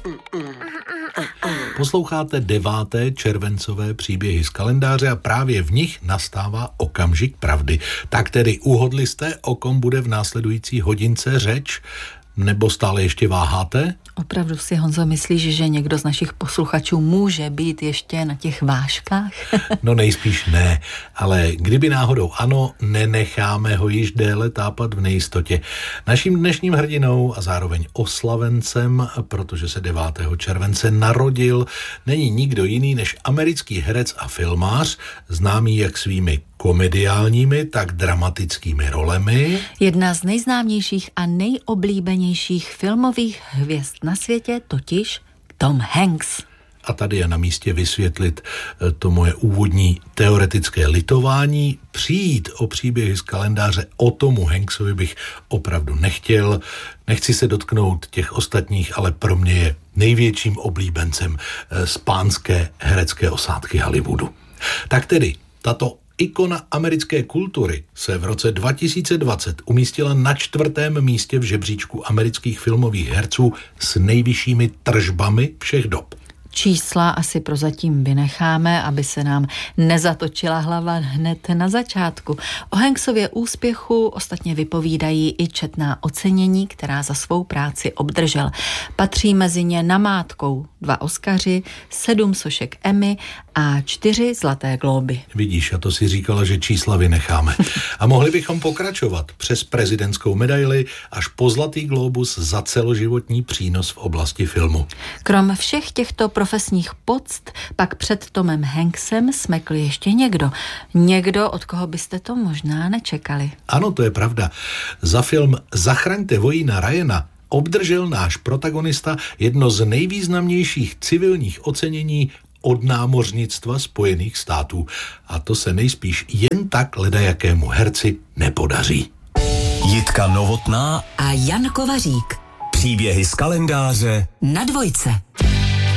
Posloucháte 9. červencové příběhy z kalendáře a právě v nich nastává okamžik pravdy. Tak tedy uhodli jste, o kom bude v následující hodince řeč? Nebo stále ještě váháte? Opravdu si, Honzo, myslíš, že někdo z našich posluchačů může být ještě na těch vážkách? No nejspíš ne, ale kdyby náhodou ano, nenecháme ho již déle tápat v nejistotě. Naším dnešním hrdinou a zároveň oslavencem, protože se 9. července narodil, není nikdo jiný než americký herec a filmář, známý jak svými komediálními, tak dramatickými rolemi. Jedna z nejznámějších a nejoblíbenějších filmových hvězd na světě, totiž Tom Hanks. A tady je na místě vysvětlit to moje úvodní teoretické litování. Přijít o příběhy z kalendáře o Tomu Hanksovi bych opravdu nechtěl. Nechci se dotknout těch ostatních, ale pro mě je největším oblíbencem z pánské herecké osádky Hollywoodu. Tak tedy, tato ikona americké kultury se v roce 2020 umístila na 4. místě v žebříčku amerických filmových herců s nejvyššími tržbami všech dob. Čísla asi prozatím vynecháme, aby se nám nezatočila hlava hned na začátku. O Hanksově úspěchu ostatně vypovídají i četná ocenění, která za svou práci obdržel. Patří mezi ně namátkou 2 Oscaři, 7 sošek Emmy a 4 Zlaté glóby. Vidíš, a to si říkala, že čísla vynecháme. A mohli bychom pokračovat přes prezidentskou medaili až po Zlatý glóbus za celoživotní přínos v oblasti filmu. Krom všech těchto profesních poct pak před Tomem Hanksem smekl ještě někdo. Někdo, od koho byste to možná nečekali. Ano, to je pravda. Za film Zachraňte vojína Ryana obdržel náš protagonista jedno z nejvýznamnějších civilních ocenění od námořnictva Spojených států. A to se nejspíš jen tak ledajakému herci nepodaří. Jitka Novotná a Jan Kovařík. Příběhy z kalendáře na Dvojce.